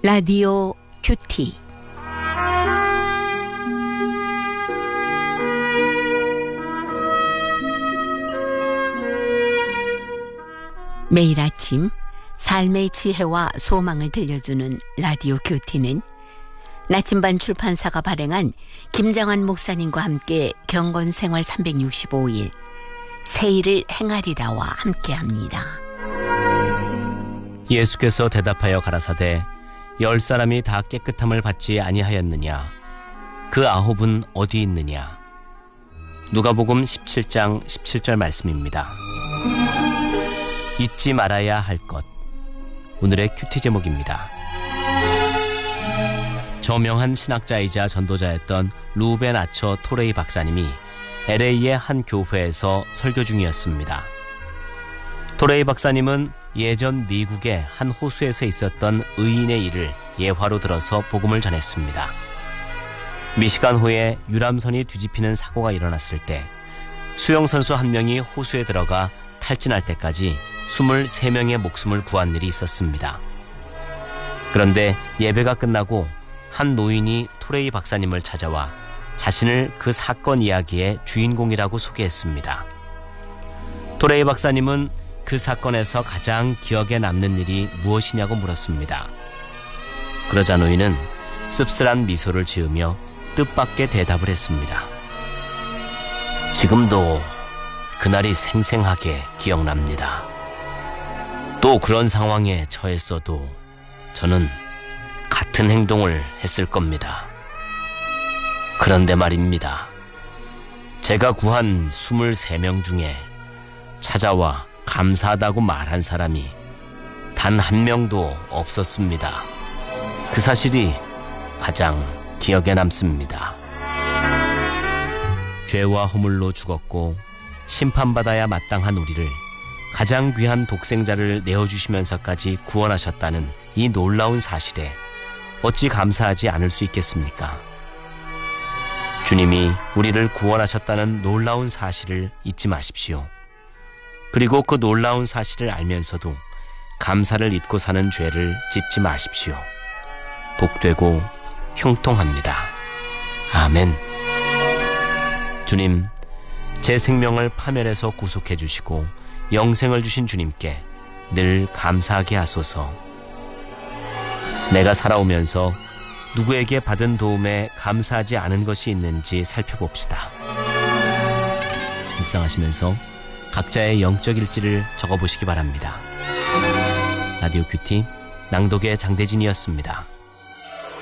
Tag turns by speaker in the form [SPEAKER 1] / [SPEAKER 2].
[SPEAKER 1] 라디오 큐티. 매일 아침 삶의 지혜와 소망을 들려주는 라디오 큐티는 나침반 출판사가 발행한 김정환 목사님과 함께 경건생활 365일 새일을 행하리라와 함께합니다.
[SPEAKER 2] 예수께서 대답하여 가라사대 10사람이 다 깨끗함을 받지 아니하였느냐? 그 9은 어디 있느냐? 누가복음 17장 17절 말씀입니다. 잊지 말아야 할 것. 오늘의 큐티 제목입니다. 저명한 신학자이자 전도자였던 루벤 아처 토레이 박사님이 LA의 한 교회에서 설교 중이었습니다. 토레이 박사님은 예전 미국의 한 호수에서 있었던 의인의 일을 예화로 들어서 복음을 전했습니다. 미시간호에 유람선이 뒤집히는 사고가 일어났을 때 수영선수 한 명이 호수에 들어가 탈진할 때까지 23명의 목숨을 구한 일이 있었습니다. 그런데 예배가 끝나고 한 노인이 토레이 박사님을 찾아와 자신을 그 사건 이야기의 주인공이라고 소개했습니다. 토레이 박사님은 그 사건에서 가장 기억에 남는 일이 무엇이냐고 물었습니다. 그러자 노인은 씁쓸한 미소를 지으며 뜻밖의 대답을 했습니다. 지금도 그날이 생생하게 기억납니다. 또 그런 상황에 처했어도 저는 같은 행동을 했을 겁니다. 그런데 말입니다. 제가 구한 23명 중에 찾아와 감사하다고 말한 사람이 단 한 명도 없었습니다. 그 사실이 가장 기억에 남습니다. 죄와 허물로 죽었고 심판받아야 마땅한 우리를 가장 귀한 독생자를 내어주시면서까지 구원하셨다는 이 놀라운 사실에 어찌 감사하지 않을 수 있겠습니까? 주님이 우리를 구원하셨다는 놀라운 사실을 잊지 마십시오. 그리고 그 놀라운 사실을 알면서도 감사를 잊고 사는 죄를 짓지 마십시오. 복되고 형통합니다. 아멘. 주님, 제 생명을 파멸해서 구속해 주시고 영생을 주신 주님께 늘 감사하게 하소서. 내가 살아오면서 누구에게 받은 도움에 감사하지 않은 것이 있는지 살펴봅시다. 묵상하시면서 각자의 영적 일지를 적어보시기 바랍니다. 라디오 큐티 낭독의 장대진이었습니다.